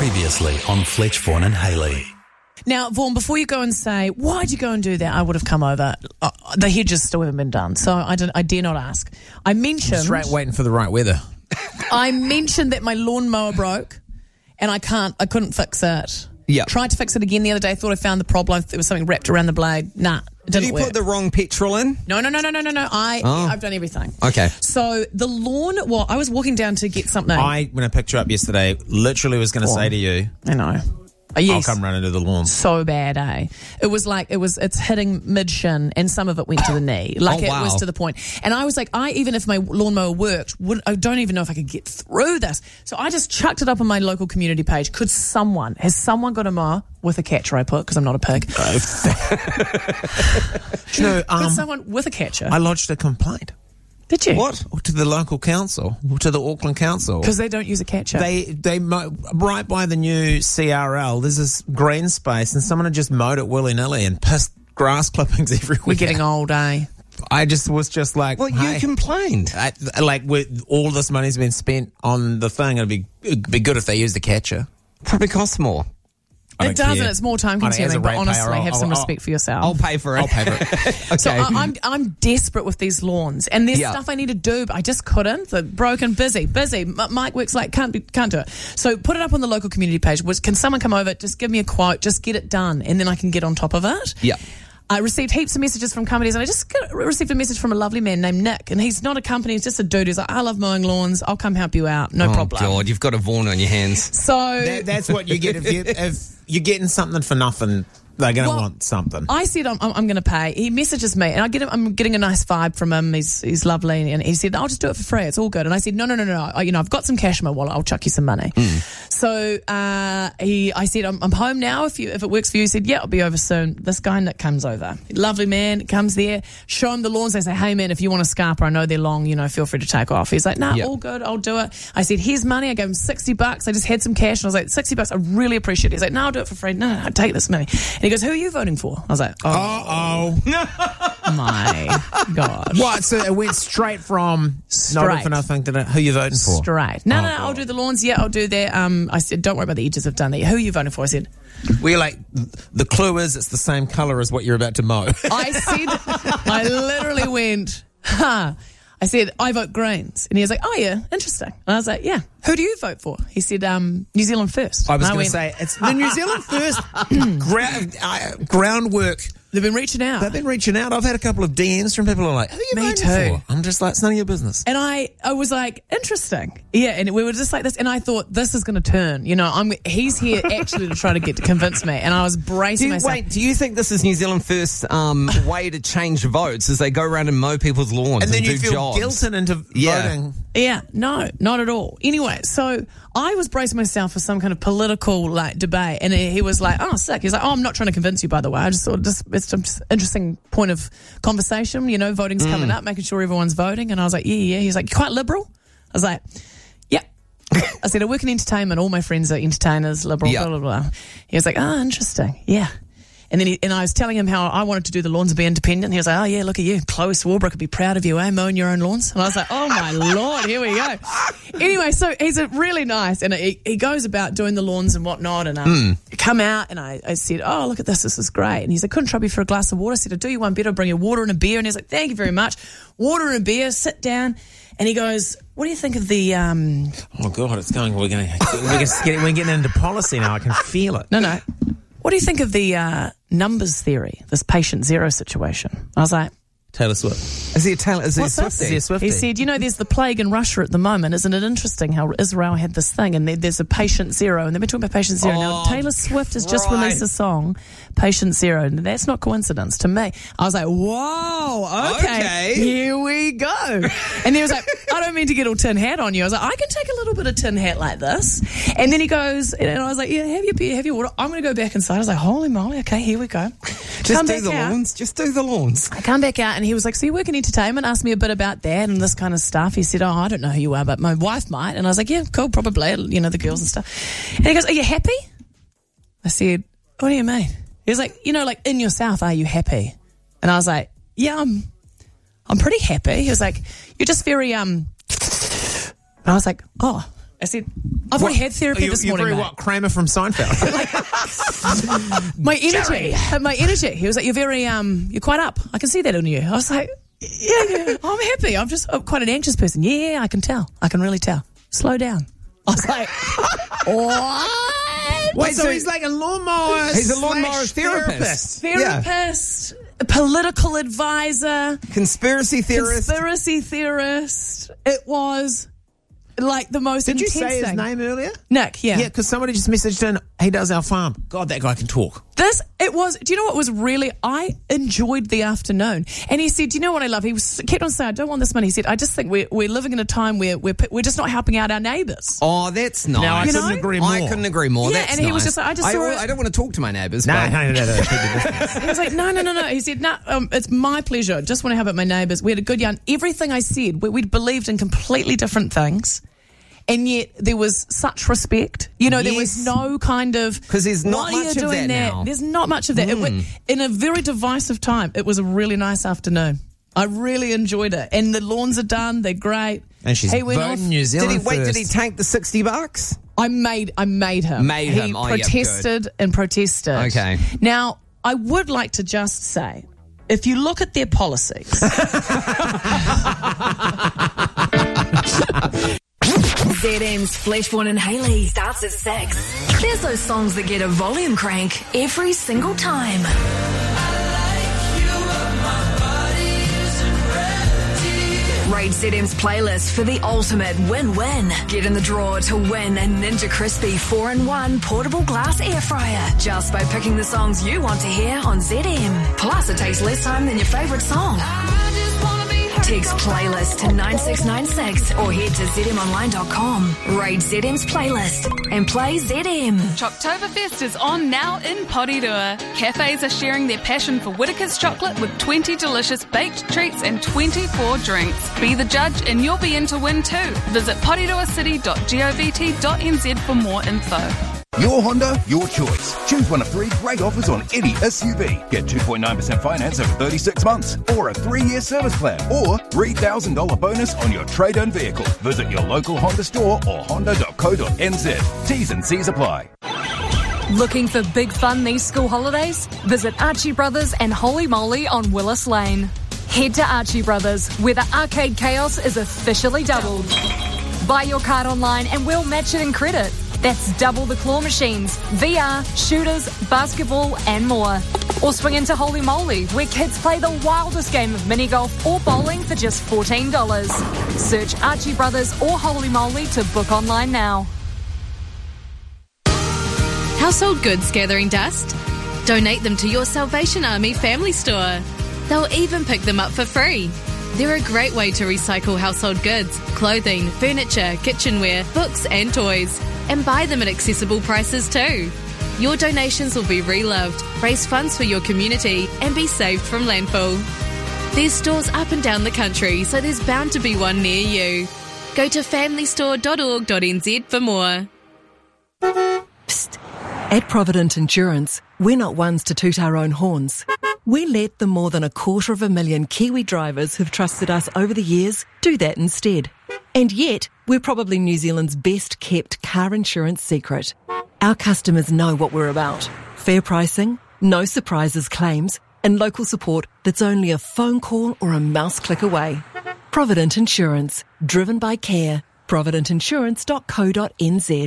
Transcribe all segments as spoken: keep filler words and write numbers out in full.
Previously on Fletch, Vaughan and Hayley. Now, Vaughan, before you go and say, why'd you go and do that? I would have come over. Uh, the hedges still haven't been done, so I, did, I dare not ask. I mentioned... I'm straight waiting for the right weather. I mentioned that my lawnmower broke and I can't, I couldn't fix it. Yeah. Tried to fix it again the other day, thought I found the problem. There was something wrapped around the blade. Nah, it Did didn't you work. put the wrong petrol in? No, no, no, no, no, no, no. I, Oh. I've done everything. Okay. So the lawn, well, I was walking down to get something. I, when I picked you up yesterday, literally was going to say to you, I know. Oh, yes. I'll come run into the lawn. So bad, eh? It was like, it was, it's hitting mid-shin and some of it went to the knee. Like Oh, it wow. was to the point. And I was like, I, even if my lawnmower worked, would, I don't even know if I could get through this. So I just chucked it up on my local community page. Could someone, has someone got a mower with a catcher I put, because I'm not a pig? Do you know, um, Could someone with a catcher? I lodged a complaint. Did you? What? To the local council, to the Auckland Council. Because they don't use a catcher. They, they, mo- right by the new C R L, there's this green space and someone had just mowed it willy-nilly and pissed grass clippings everywhere. We're getting old, eh? I just was just like, Well, hey, you complained. I, like, with all this money's been spent on the thing, it'd be, it'd be good if they used the catcher. Probably costs more. I It don't doesn't. care. It's more time I don't- as a consuming, but ratepayer, honestly, I'll- have some I'll- respect for yourself. I'll pay for it. I'll pay for it. Okay. So I, I'm I'm desperate with these lawns, and there's Yeah. stuff I need to do, but I just couldn't. The broken, busy, busy. M- Mike works like can't be, can't do it. So put it up on the local community page. Was can someone come over? Just give me a quote. Just get it done, and then I can get on top of it. Yeah. I received heaps of messages from companies, and I just got, received a message from a lovely man named Nick, and he's not a company, he's just a dude who's like, I love mowing lawns, I'll come help you out, no Oh, problem. God, you've got a Vaughan on your hands. So That, that's what you get if, you, if you're getting something for nothing. They're going to Well, want something. I said I'm, I'm, I'm going to pay. He messages me, and I get him, I'm getting a nice vibe from him. He's he's lovely, and he said, "I'll just do it for free. It's all good." And I said, "No, no, no, no. I, you know, I've got some cash in my wallet. I'll chuck you some money." Mm. So uh, he, I said, I'm, "I'm home now. If you if it works for you," he said, "Yeah, I'll be over soon." This guy Nick comes over, lovely man, comes there, show him the lawns. I say, "Hey man, if you want a scarper, I know they're long. You know, feel free to take off." He's like, "Nah, Yep. all good. I'll do it." I said, "Here's money." I gave him sixty bucks. I just had some cash, and I was like, sixty bucks. I really appreciate it." He's like, "No, I'll do it for free." No, no, no, take this money. And he goes, "Who are you voting for?" I was like, "Oh." Uh-oh. My gosh. What? So it went straight from not Straight. for nothing to the, who you voting for? Straight. No, Oh, no, no, I'll God. do the lawns. Yeah, I'll do that. Um, I said, don't worry about the edges. I've done that. Who are you voting for? I said, We're like, the clue is it's the same colour as what you're about to mow. I said, I literally went, ha. I said, I vote Greens. And he was like, oh, yeah, interesting. And I was like, yeah. Who do you vote for? He said, um, New Zealand First. I was And going to went, say, it's the New Zealand First ground, uh, groundwork. they've been reaching out. They've been reaching out. I've had a couple of D Ms from people who are like, who are you Me voting too. for? I'm just like, it's none of your business. And I, I was like, interesting. Yeah, and we were just like this. And I thought, this is going to turn. You know, I'm. He's here actually to try to get to convince me. And I was Do bracing you, myself. wait, do you think this is New Zealand First um, way to change votes as they go around and mow people's lawns And and, then do you feel jobs? guilted into Yeah. voting. Yeah, no, not at all. Anyway, so I was bracing myself for some kind of political like debate, and he, he was like, "Oh, sick." He's like, "Oh, I'm not trying to convince you, by the way. I just thought just it's just an interesting point of conversation. You know, voting's coming up, making sure everyone's voting." And I was like, "Yeah, yeah." He's like, "You're quite liberal." I was like, "Yeah." I said, "I work in entertainment. All my friends are entertainers, liberal." Yeah. Blah blah blah. He was like, "Oh, interesting. Yeah." And then he, and I was telling him how I wanted to do the lawns and be independent. He was like, oh, yeah, look at you. Chloe Swarbrick would be proud of you, eh, mowing your own lawns. And I was like, oh, my Lord, here we go. Anyway, so he's a really nice. And he, he goes about doing the lawns and whatnot. And um, mm. come out and I, I said, oh, look at this. This is great. And he's like, couldn't trouble you for a glass of water? I said, I'll do you one better. I'll bring you water and a beer. And he's like, thank you very much. Water and a beer. Sit down. And he goes, what do you think of the... Um... Oh, God, it's going. We're going to we're getting, we're getting into policy now. I can feel it. No, no. What do you think of the uh, numbers theory, this patient zero situation? I was like, Taylor Swift. Is he a Taylor? Is he a what's this? Swiftie? Is he a Swiftie? He said, you know, there's the plague in Russia at the moment. Isn't it interesting how Israel had this thing and there, there's a patient zero and they've been talking about patient zero. Oh, now, Taylor Swift has just right. released a song, Patient Zero, and that's not coincidence to me. I was like, whoa, okay, Okay. here we go. And he was like, I don't mean to get all tin hat on you. I was like, I can take a little bit of tin hat like this. And then he goes, and I was like, yeah, have your beer, have your water. I'm going to go back inside. I was like, holy moly, okay, here we go. Just Come do back the out. lawns. Just do the lawns. I come back out and he was like, so you work in entertainment? Asked me a bit about that and this kind of stuff. He said, oh, I don't know who you are, but my wife might. And I was like, yeah, cool, probably, you know, the girls and stuff. And he goes, are you happy? I said, what do you mean? He was like, you know, like in yourself, are you happy? And I was like, yeah, I'm, I'm pretty happy. He was like, you're just very, um, and I was like, oh. I said, I've already had therapy you, this you're morning, very mate. what, Kramer from Seinfeld. My energy, my energy. He was like, you're very, um, you're quite up. I can see that in you. I was like, yeah, yeah, I'm happy. I'm just I'm quite an anxious person. Yeah, I can tell. I can really tell. Slow down. I was like, what? Wait, so he's like a lawnmower He's a lawnmower slash therapist. Therapist, a political advisor, Conspiracy theorist. conspiracy theorist. It was like the most Did you intense say his thing. name earlier? Nick, yeah. Yeah, because somebody just messaged in, he does our farm. God, that guy can talk. This, it was, do you know what was really, I enjoyed the afternoon. And he said, do you know what I love? He was, kept on saying, I don't want this money. He said, I just think we're, we're living in a time where we're, we're just not helping out our neighbours. Oh, that's nice. Now, I You couldn't know? agree more. I couldn't agree more. Yeah, That's and he was nice. just like, I just saw I, it- I don't want to talk to my neighbours. No, but no, no, no, no. keep your distance. He was like, no, no, no, no. He said, no, um, it's my pleasure. Just want to help out my neighbours. We had a good yarn. Everything I said, we, we'd believed in completely different things. And yet there was such respect. You know, there was Yes. no kind of... 'Cause there's not "Why are you much of doing that now." There's not much of that. It wa- in a very divisive time, it was a really nice afternoon. I really enjoyed it. And the lawns are done. They're great. And she's He went voting off- New Did Zealand he wait? Did first. he take the sixty bucks? I made I made him. Made he him. Oh, yeah, good. protested and protested. Okay. Now, I would like to just say, if you look at their policies... Z M's Fleshborn and Haley starts at six. There's those songs that get a volume crank every single time. Raid Z M's playlist for the ultimate win-win. Get in the draw to win a Ninja Crispy four in one portable glass air fryer just by picking the songs you want to hear on Z M. Plus, it takes less time than your favourite song. Text playlist to nine six nine six or head to z m online dot com. Raid Z M's playlist and play Z M. Choctoberfest is on now in Porirua. Cafes are sharing their passion for Whittaker's chocolate with twenty delicious baked treats and twenty-four drinks. Be the judge and you'll be in to win too. Visit porirua city dot govt dot n z for more info. Your Honda, your choice. Choose one of three great offers on any S U V. Get two point nine percent finance over thirty-six months, or a three-year service plan, or three thousand dollars bonus on your trade-in vehicle. Visit your local Honda store or honda dot co dot n z. T's and C's apply. Looking for big fun these school holidays? Visit Archie Brothers and Holy Moly on Willis Lane. Head to Archie Brothers, where the arcade chaos is officially doubled. Buy your card online and we'll match it in credit. That's double the claw machines, V R, shooters, basketball and more. Or swing into Holy Moly, where kids play the wildest game of mini golf or bowling for just fourteen dollars. Search Archie Brothers or Holy Moly to book online now. Household goods gathering dust? Donate them to your Salvation Army family store. They'll even pick them up for free. They're a great way to recycle household goods, clothing, furniture, kitchenware, books and toys. And buy them at accessible prices too. Your donations will be reloved, raise funds for your community and be saved from landfill. There's stores up and down the country, so there's bound to be one near you. Go to family store dot org dot n z for more. Psst. At Provident Insurance, we're not ones to toot our own horns. We let the more than a quarter of a million Kiwi drivers who've trusted us over the years do that instead. And yet, we're probably New Zealand's best kept car insurance secret. Our customers know what we're about. Fair pricing, no surprises claims, and local support that's only a phone call or a mouse click away. Provident Insurance, driven by care. provident insurance dot co dot n z.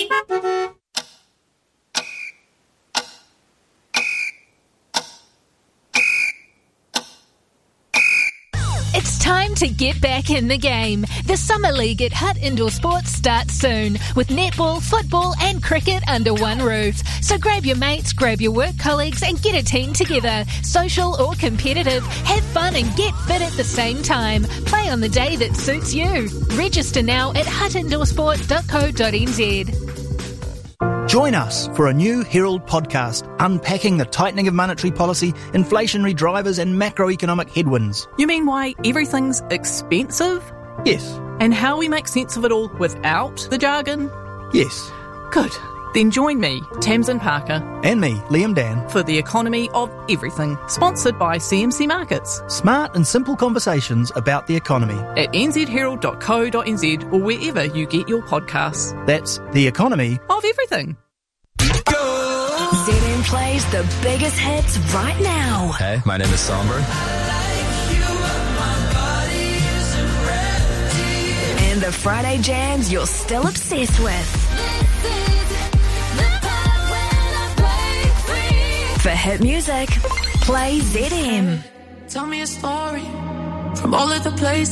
It's time to get back in the game. The Summer League at Hutt Indoor Sports starts soon, with netball, football and cricket under one roof. So grab your mates, grab your work colleagues and get a team together. Social or competitive, have fun and get fit at the same time. Play on the day that suits you. Register now at hutt indoor sport dot co dot n z. Join us for a new Herald podcast unpacking the tightening of monetary policy, inflationary drivers and macroeconomic headwinds. You mean why everything's expensive? Yes. And how we make sense of it all without the jargon? Yes. Good. Then join me, Tamsin Parker, And me, Liam Dan. for The Economy of Everything, sponsored by C M C Markets Smart and simple conversations about the economy. at n z herald dot co dot n z or wherever you get your podcasts. That's the economy. Of everything. Z M plays the biggest hits right now. Hey, my name is Songbird. And the Friday jams you're still obsessed with. For hit music, play Z M. Tell me a story from all of the places.